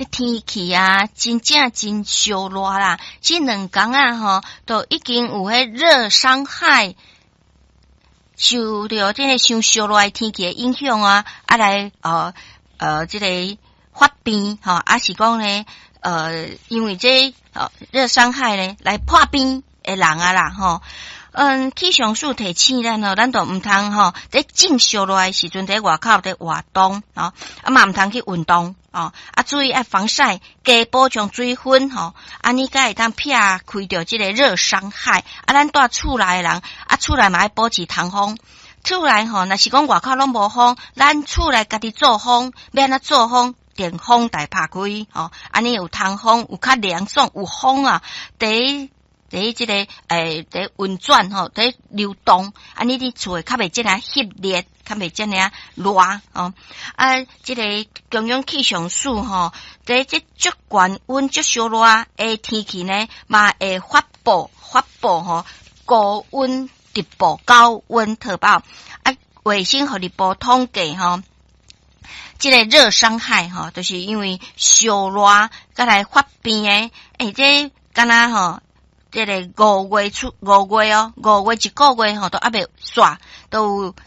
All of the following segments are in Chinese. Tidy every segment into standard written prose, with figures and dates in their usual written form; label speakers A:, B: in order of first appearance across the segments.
A: 这天气啊，真正真烧热啦。这2天啊，吼，都已经有迄热伤害，受到这个伤烧热的天气的影响啊，来这个发病吼，是讲呢，因为这热伤害呢来破病的人啊啦，吼。气象署提醒咱哦，咱都唔通吼，在正烧热的时阵，在外口在活动哦，嘛唔通去运动哦，注意爱防晒，加补充水分吼，安尼才会当撇开着这个热伤害。咱住厝内的人，厝内嘛要保持通风。厝内吼，若是讲外口拢无风，咱厝内家己做风，要安怎做风？电风台拍开哦，安尼有通风，有较凉爽，有风啊，在这个在运转吼，在流动，安尼你厝会较袂这样翕热，较袂这样热哦。这个中央气象署吼，在这足高温、足烧热的天气呢，嘛会发布吼高温特报、高温特报。卫生福利部统计吼，这个热伤害吼，就是因为烧热甲来发病的，这敢若吼。这个5月一个月吼都还袂煞，都有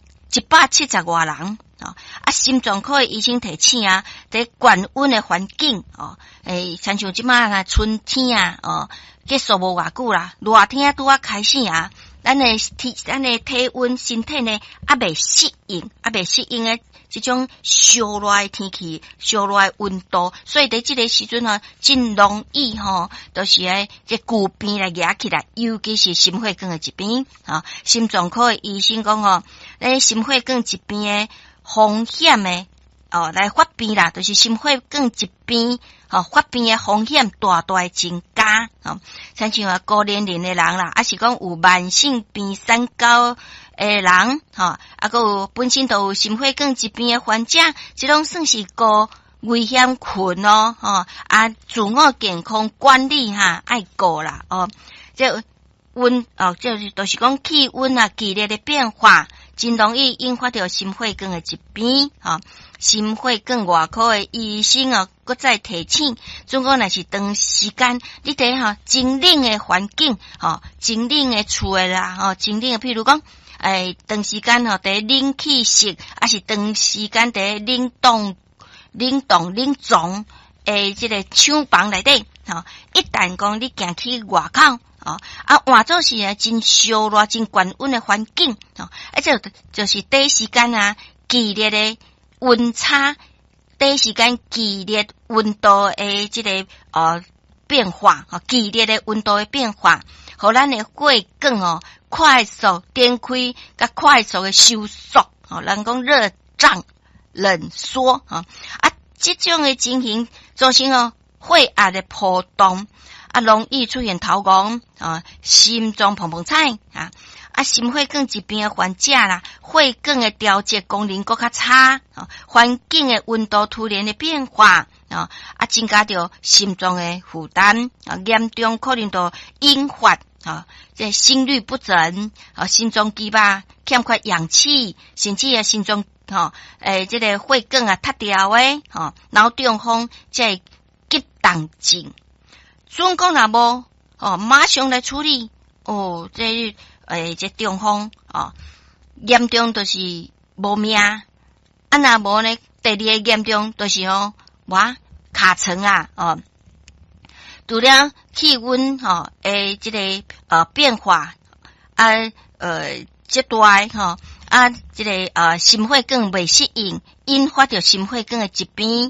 A: 170多人哦。心脏科的医生提醒啊，在高温的环境哦，亲像即马啊春天啊哦，结束无偌久啦，热天拄开始啊，咱的体温身体呢还袂适应的。这种烧热的天气，烧热的温度，所以在这个时阵真容易都是这旧病来压起来，尤其是心血管的疾病心脏科的医生讲心血管疾病的风险的来发病啦，就是心血管疾病发病的风险大大增加像高年龄的人啦，是讲有慢性病三高的人还有本身都有心血管疾病的患者，这种算是高危险群自我健康管理爱顾啦这温这就是讲气温剧烈的变化，真容易引发到心血管的疾病心血管外科的医生搁再提醒，总共若是长时间你在真冷的环境真冷的厝的啦真冷的，譬如讲长时间在冷气室，是长时间在冷冻这个厂房内底一旦讲你行去外口换做是真烧热、真高温的环境这就是第一时间剧烈的温差，第一时间剧烈温度的这个变化剧烈的温度的变化，互咱的血管快速展开，甲快速的收缩人讲热胀冷缩这种的情形造成血压的波动容易出现头晕心脏砰砰踩心血管疾病的患者啦，血管的调节功能更较差环境的温度突然的变化增加到心脏的负担严重可能都引发这心律不整心脏肌肉欠缺氧气，甚至心脏这个血管塌掉脑中风这急动症，总共若无马上来处理这中风严重就是无命若无呢，第二个严重就是卡层除了气温这个变化这大这个心血管未适应，引发到心血管的疾病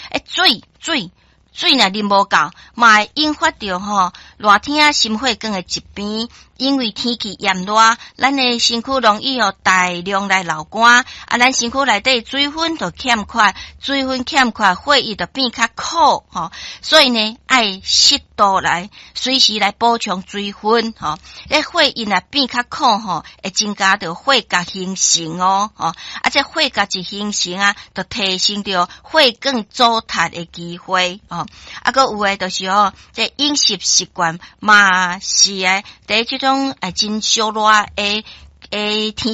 A: 水若啉无够，嘛会引发到热天心血管的疾病。因为天气炎热，咱的身躯容易大量来流汗咱身躯内底水分就欠缺，血液就变较苦所以呢，爱适度来随时来补充水分血液若变较苦会增加到血压形成这血压一形成就提升到血管阻塞的机会还有的就是这饮食习惯嘛是在这种真烧热的天